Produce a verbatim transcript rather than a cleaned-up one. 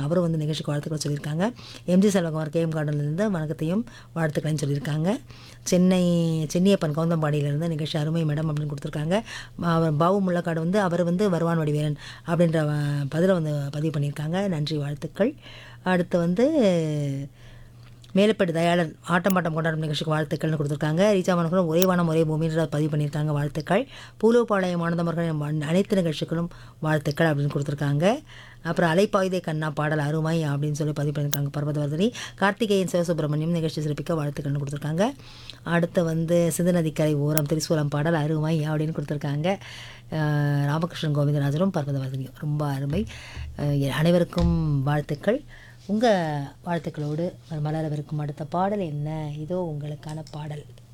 அவரும் வந்து நிகழ்ச்சிக்கு வாழ்த்துக்கள் சொல்லியிருக்காங்க. எம்ஜி செல்வகுமார் கேஎம் கார்டன்லேருந்து வணக்கத்தையும் வாழ்த்துக்களையும் சொல்லியிருக்காங்க. சென்னை சென்னியப்பன் கவுந்தம்பாடியிலேருந்து நிகழ்ச்சி அருமை மேடம் அப்படின்னு கொடுத்துருக்காங்க. அவர் பாபு முள்ளக்காடு வந்து அவர் வந்து வருவான் வடிவேலன் அப்படின்ற பதிலை வந்து பதிவு பண்ணியிருக்காங்க. நன்றி, வாழ்த்துக்கள். அடுத்து வந்து மேலப்பேட்டு தயாளன் ஆட்டம் பாட்டம் கொண்டாடும் நிகழ்ச்சிக்கு வாழ்த்துக்கள்னு கொடுத்துருக்காங்க. ரீச்சா மனோகரம் ஒரே வானம் ஒரே பூமின்ற பதிவு பண்ணியிருக்காங்க. வாழ்த்துக்கள். பூலோபாளையம் ஆனந்தமர்கள் அனைத்து நிகழ்ச்சிகளும் வாழ்த்துக்கள் அப்படின்னு கொடுத்துருக்காங்க. அப்புறம் அலைப்பாயுதே கண்ணா பாடல் அருமை அப்படின்னு சொல்லி பதிவு பண்ணியிருக்காங்க பர்வதவர்தினி. கார்த்திகேயன் சிவசுப்ரமணியம் நிகழ்ச்சி சிறப்பிக்க வாழ்த்துக்கள்னு கொடுத்துருக்காங்க. அடுத்து வந்து சிந்து நதிக்கரை ஓரம் திரிசூலம் பாடல் அருமை அப்படின்னு கொடுத்துருக்காங்க. ராமகிருஷ்ணன் கோவிந்தராஜரும் பர்வதவர்தினியும் ரொம்ப அருமை. அனைவருக்கும் வாழ்த்துக்கள். உங்கள் வாழ்த்துக்களோடு மலரவிருக்கும் அடுத்த பாடல் என்ன? இதோ உங்களுக்கான பாடல்.